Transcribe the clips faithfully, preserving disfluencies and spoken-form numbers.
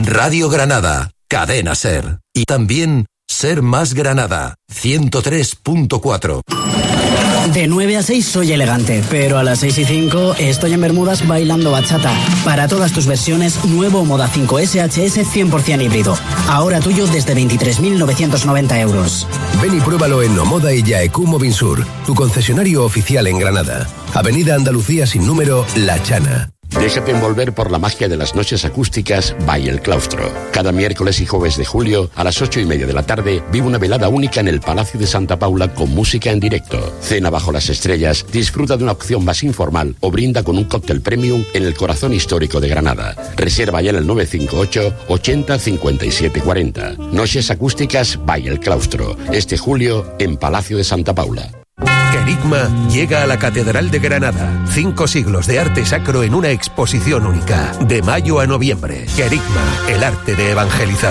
Radio Granada, Cadena Ser. Y también Ser Más Granada, ciento tres punto cuatro. De nueve a seis soy elegante, pero a las seis y cinco estoy en Bermudas bailando bachata. Para todas tus versiones, nuevo Moda cinco S H S cien por ciento híbrido. Ahora tuyo desde veintitrés mil novecientos noventa euros. Ven y pruébalo en Nomoda y Yaecu Movinsur, tu concesionario oficial en Granada. Avenida Andalucía sin número, La Chana. Déjate envolver por la magia de las noches acústicas by El Claustro. Cada miércoles y jueves de julio, a las ocho y media de la tarde, vive una velada única en el Palacio de Santa Paula con música en directo. Cena bajo las estrellas, disfruta de una opción más informal o brinda con un cóctel premium en el corazón histórico de Granada. Reserva ya en el nueve cinco ocho, ochenta, cincuenta y siete cuarenta. Noches acústicas by El Claustro. Este julio en Palacio de Santa Paula. Querigma llega a la Catedral de Granada. Cinco siglos de arte sacro en una exposición única. De mayo a noviembre. Querigma, el arte de evangelizar.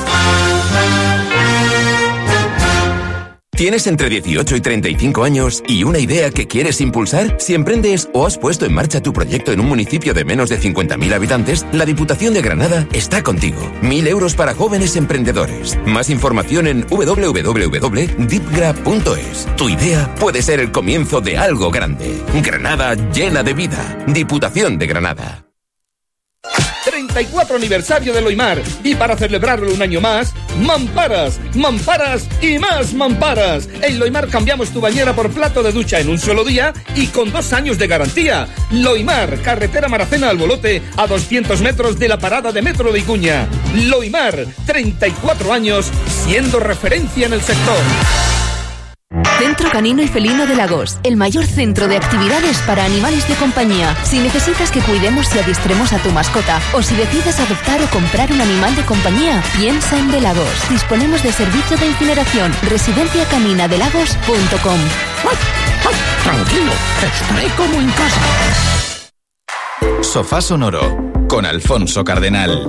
¿Tienes entre dieciocho y treinta y cinco años y una idea que quieres impulsar? Si emprendes o has puesto en marcha tu proyecto en un municipio de menos de cincuenta mil habitantes, la Diputación de Granada está contigo. Mil euros para jóvenes emprendedores. Más información en doble u doble u doble u doble punto dipgra punto es. Tu idea puede ser el comienzo de algo grande. Granada llena de vida. Diputación de Granada. treinta y cuatro aniversario de Loimar, y para celebrarlo un año más, mamparas, mamparas y más mamparas. En Loimar cambiamos tu bañera por plato de ducha en un solo día y con dos años de garantía. Loimar, carretera Maracena al Bolote, a doscientos metros de la parada de metro de Icuña. Loimar, treinta y cuatro años siendo referencia en el sector. Centro Canino y Felino de Lagos, el mayor centro de actividades para animales de compañía. Si necesitas que cuidemos y adiestremos a tu mascota, o si decides adoptar o comprar un animal de compañía, piensa en De Lagos. Disponemos de servicio de incineración. residencia canina de lagos punto com. Tranquilo, estaré como en casa. Sofá Sonoro, con Alfonso Cardenal.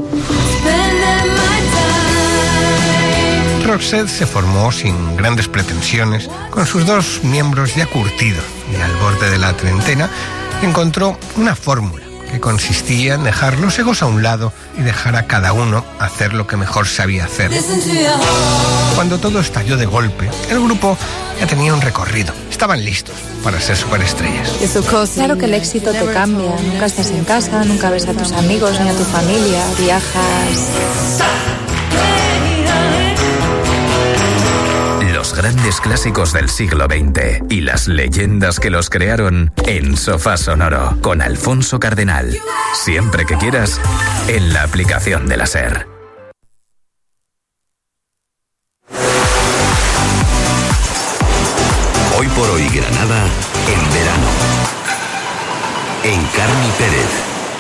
Roxette se formó sin grandes pretensiones, con sus dos miembros ya curtidos y al borde de la treintena, encontró una fórmula que consistía en dejar los egos a un lado y dejar a cada uno hacer lo que mejor sabía hacer. Cuando todo estalló de golpe, el grupo ya tenía un recorrido. Estaban listos para ser superestrellas. Claro que el éxito te cambia. Nunca estás en casa, nunca ves a tus amigos ni a tu familia, viajas. Los grandes clásicos del siglo veinte y las leyendas que los crearon en Sofá Sonoro con Alfonso Cardenal. Siempre que quieras, en la aplicación de la SER. Hoy por hoy Granada en verano. Encarni Pérez.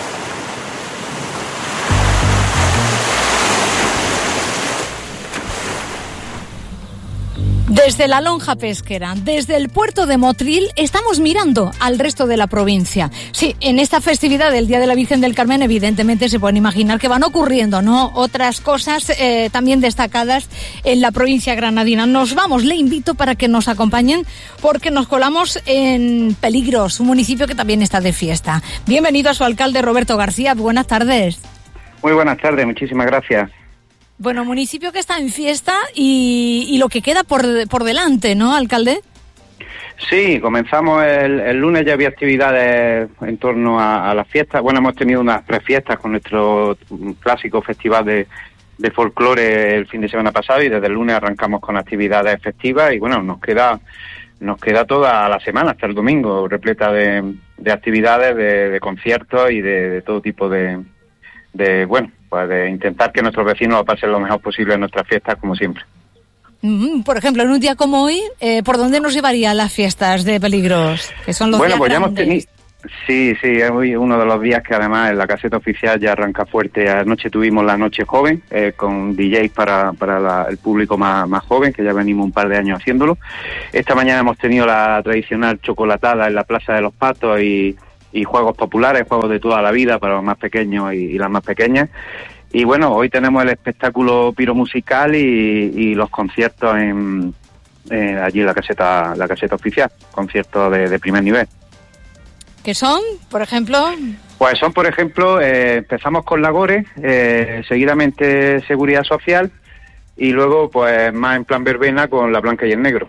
Desde la lonja pesquera, desde el puerto de Motril, estamos mirando al resto de la provincia. Sí, en esta festividad del Día de la Virgen del Carmen, evidentemente se pueden imaginar que van ocurriendo, ¿no?, otras cosas eh, también destacadas en la provincia granadina. Nos vamos, le invito para que nos acompañen, porque nos colamos en Peligros, un municipio que también está de fiesta. Bienvenido a su alcalde, Roberto García. Buenas tardes. Muy buenas tardes, muchísimas gracias. Bueno, municipio que está en fiesta y, y lo que queda por, por delante, ¿no, alcalde? Sí, comenzamos el, el lunes, ya había actividades en torno a, a las fiestas. Bueno, hemos tenido unas prefiestas con nuestro clásico festival de, de folclore el fin de semana pasado, y desde el lunes arrancamos con actividades festivas y bueno, nos queda nos queda toda la semana hasta el domingo repleta de, de actividades, de, de conciertos y de, de todo tipo de, de bueno, pues de intentar que nuestros vecinos lo pasen lo mejor posible en nuestras fiestas, como siempre. Por ejemplo, en un día como hoy, eh, ¿por dónde nos llevarían las fiestas de Peligros? Que son los bueno, días pues ya grandes. hemos tenido... Sí, sí, es hoy uno de los días que además en la caseta oficial ya arranca fuerte. Anoche tuvimos la noche joven, eh, con D Js para, para la, el público más, más joven, que ya venimos un par de años haciéndolo. Esta mañana hemos tenido la tradicional chocolatada en la Plaza de los Patos y, y juegos populares, juegos de toda la vida para los más pequeños y, y las más pequeñas. Y bueno, hoy tenemos el espectáculo piromusical y, y los conciertos en, eh, allí en la caseta, la caseta oficial, conciertos de, de primer nivel. ¿Qué son, por ejemplo? Pues son, por ejemplo, eh, empezamos con Lagores, eh, seguidamente Seguridad Social y luego, pues más en plan verbena con La Blanca y el Negro.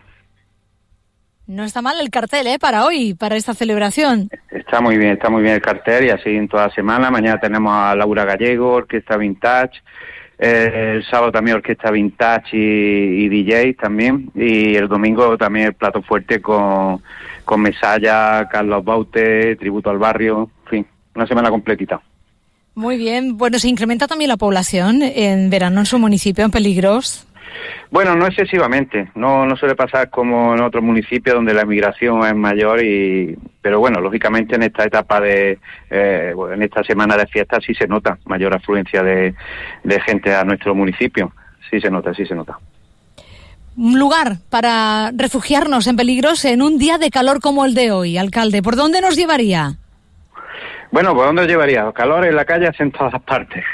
No está mal el cartel, ¿eh? Para hoy, para esta celebración. Está muy bien, está muy bien el cartel y así en toda la semana. Mañana tenemos a Laura Gallego, Orquesta Vintage. Eh, el sábado también Orquesta Vintage y, y D J también. Y el domingo también el plato fuerte con, con Mesalla, Carlos Baute, Tributo al Barrio. En fin, una semana completita. Muy bien. Bueno, ¿se incrementa también la población en verano en su municipio, en Peligros? Bueno, no excesivamente, no no suele pasar como en otros municipios donde la emigración es mayor, y pero bueno, lógicamente en esta etapa de, eh, en esta semana de fiestas sí se nota mayor afluencia de, de gente a nuestro municipio, sí se nota, sí se nota. Un lugar para refugiarnos en Peligros en un día de calor como el de hoy, alcalde, ¿por dónde nos llevaría? Bueno, ¿por dónde os llevaría? Calor en la calle en todas partes.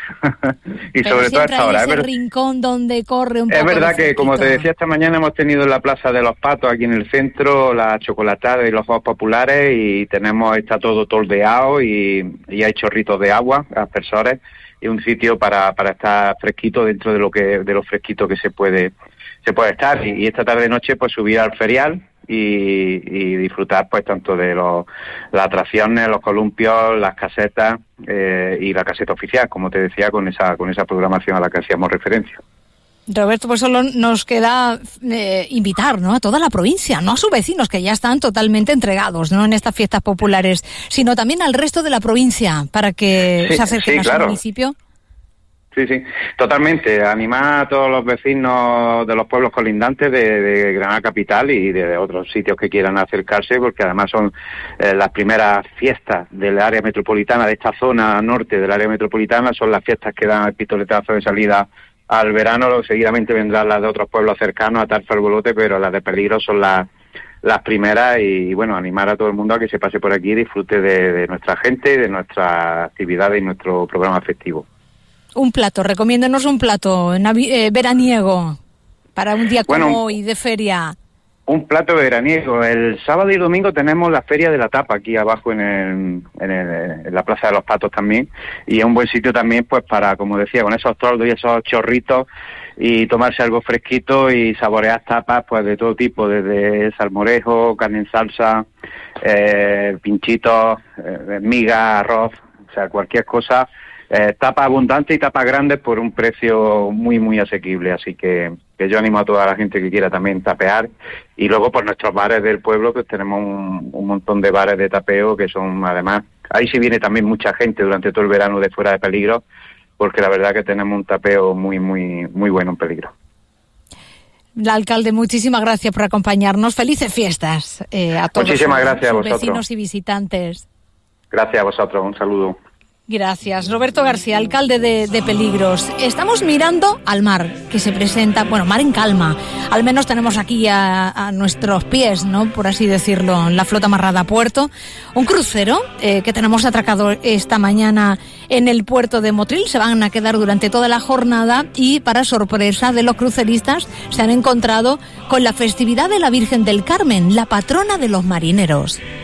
y Pero sobre todo a esta hora. Ese rincón donde corre un poco. Es verdad de que, como te decía esta mañana, hemos tenido en la Plaza de los Patos, aquí en el centro, la chocolatada y los juegos populares, y tenemos, está todo toldeado y, y hay chorritos de agua, aspersores, y un sitio para, para estar fresquito dentro de lo que de lo fresquito que se puede se puede estar. Y, y esta tarde noche pues subir al ferial y, y disfrutar pues tanto de los, las atracciones, los columpios, las casetas eh, y la caseta oficial, como te decía, con esa con esa programación a la que hacíamos referencia. Roberto, pues solo nos queda eh, invitar, ¿no?, a toda la provincia, no a sus vecinos que ya están totalmente entregados, no en estas fiestas populares, sino también al resto de la provincia para que sí, se acerquen sí, a claro. su municipio. Sí, sí, totalmente. Animar a todos los vecinos de los pueblos colindantes de, de Granada Capital y de otros sitios que quieran acercarse, porque además son eh, las primeras fiestas del área metropolitana, de esta zona norte del área metropolitana, son las fiestas que dan el pistoletazo de salida al verano. Seguidamente vendrán las de otros pueblos cercanos a tal fervolote, pero las de Peligros son las las primeras y, bueno, animar a todo el mundo a que se pase por aquí y disfrute de, de nuestra gente, de nuestras actividades y nuestro programa festivo. Un plato, recomiéndenos un plato navi- eh, veraniego para un día como bueno, hoy de feria. Un plato veraniego. El sábado y domingo tenemos la Feria de la Tapa aquí abajo en, el, en, el, en la Plaza de los Patos también, y es un buen sitio también pues para, como decía, con esos toldos y esos chorritos y tomarse algo fresquito y saborear tapas pues de todo tipo, desde salmorejo, carne en salsa, eh, pinchitos, eh, miga, arroz, o sea, cualquier cosa. Eh, tapas abundantes y tapas grandes por un precio muy, muy asequible. Así que, que yo animo a toda la gente que quiera también tapear. Y luego por nuestros bares del pueblo, pues tenemos un, un montón de bares de tapeo que son, además, ahí sí viene también mucha gente durante todo el verano de fuera de Peligros, porque la verdad que tenemos un tapeo muy, muy, muy bueno en Peligros. La alcalde, muchísimas gracias por acompañarnos. Felices fiestas eh, a todos. Muchísimas gracias a vosotros. Vecinos y visitantes. Gracias a vosotros. Un saludo. Gracias. Roberto García, alcalde de, de Peligros. Estamos mirando al mar, que se presenta, bueno, mar en calma. Al menos tenemos aquí a, a nuestros pies, ¿no?, por así decirlo, la flota amarrada a puerto. Un crucero eh, que tenemos atracado esta mañana en el puerto de Motril. Se van a quedar durante toda la jornada y, para sorpresa de los cruceristas, se han encontrado con la festividad de la Virgen del Carmen, la patrona de los marineros.